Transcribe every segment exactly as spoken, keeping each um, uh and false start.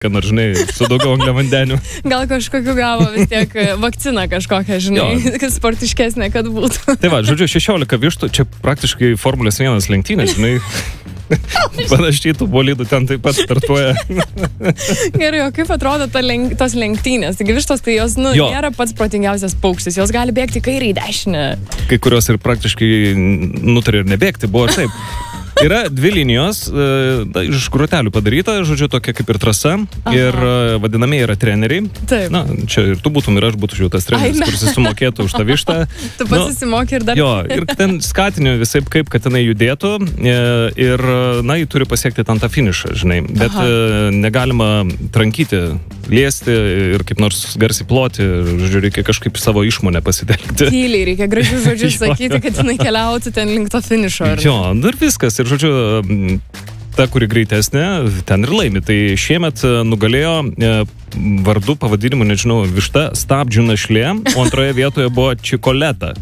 kad nors, žinai, su daugiau angliavandenių. Gal kažkokiu gavo vis tiek vakciną kažkokią, žinai, kad sportiškesnė, kad būtų. Tai va, žodžiu, šešiolika vištų, čia praktiškai Formulės vienas lenktynės, žinai. Panašytų bolidų ten taip pat startuoja. Gerai, o kaip atrodo ta lenk, tos lenktynės? Taigi vištos, tai jos, nu, jo. Nėra pats protingiausias paukštis, jos gali bėgti kairį į dešinę. Kai kurios ir praktiškai nutarė ir nebėgti, buvo ir taip. Yra dvi linijos, e, iš grotelių padaryta, žodžiu, tokia kaip ir trasa. Aha. Ir vadinamieji yra treneriai. Taip. Na, čia ir tu būtum, ir aš būtų jau tas treneris, kuris susimokėtų už tą vištą. Tu pats susimokė ir dar. Jo, ir ten skatiniu visai kaip, kad jinai judėtų e, ir, na, jį turi pasiekti ten tą finišą, žinai. Bet e, negalima trankyti, liesti ir kaip nors garsiai ploti, žodžiu, reikia kažkaip savo išmonę pasitelkti. Tyliai, reikia gražių žodžių sakyti, kad jinai keliautų ten link to finišo. Jo, dar viskas. Ir, žodžiu, ta, kuri greitesnė, ten ir laimi. Tai šiemet nugalėjo vardu, pavadinimu, nežinau, višta stabdžių našlė, o antroje vietoje buvo Čikoleta.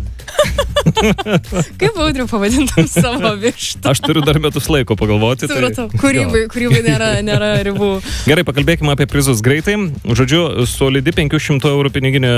Kaip Audriau pavadintum savo vištą? Aš turiu dar metus laiko pagalvoti. Supratau, tai, kūrybai, kūrybai nėra, nėra ribų. Gerai, pakalbėkime apie prizus greitai. Žodžiu, solidi penkių šimtų eurų piniginė,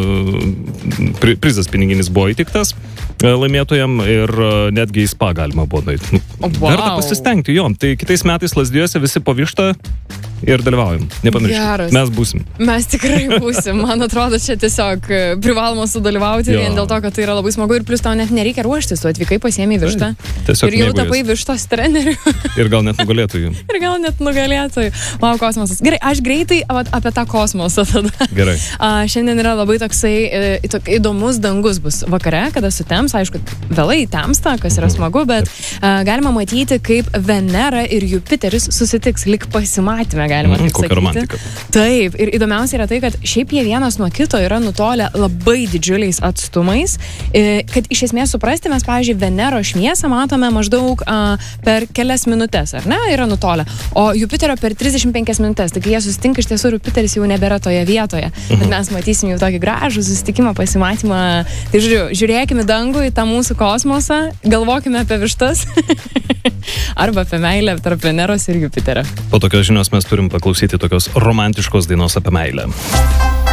prizas piniginis buvo įtiktas laimėtojam ir netgi į spa galima buvo nueiti. Oh, wow. Verta pasistengti, jo. Tai kitais metais Lazdijuose visi po vištą ir dalyvaujam. Nepamirškime. Mes būsim. Mes tikrai būsim. Man atrodo, čia tiesiog privaloma sudalyvauti jo. Vien dėl to, kad tai yra labai smagu ir plus tau net nereikia ruoštis, tu atvykai, pasiėmei vištą. Tiesiog ir jau tapai vištos treneriu. Ir gal net nugalėtojų. ir gal net nugalėtojų. Vau, kosmosas. Gerai, aš greitai apie tą kosmosą tada. Gerai. A, šiandien yra labai toksai e, tok, įdomus dangus bus vakare, kada sutems, aišku, vėlai temsta, kas yra smagu, bet a, galima matyti, kaip Venera ir Jupiteris susitiks lik pasimatyme, galima taip Kokia sakyti. romantika. Taip, ir įdomiausia yra tai, kad šiaip jie vienas nuo kito yra nutolę labai didžiuliais atstumais, e, kad iš esmės suprasti, mes, pavyzdžiui, Veneros šviesą matome maždaug a, per kelias minutės, ar ne, yra nutolę, o Jupiterio per trisdešimt penkias minutės, tai kai jie susitinka, iš tiesų Jupiteris jau nebėra toje vietoje, bet mes matysim jau tokį gražų susitikimą, pasimatymą, tai žiūrėjau, žiūrėkime dangų į tą mūsų kosmosą, galvokime apie vištas arba apie meilę tarp Veneros ir Jupiterio. Po tokios žinios mes turim paklausyti tokios romantiškos dainos apie meilę.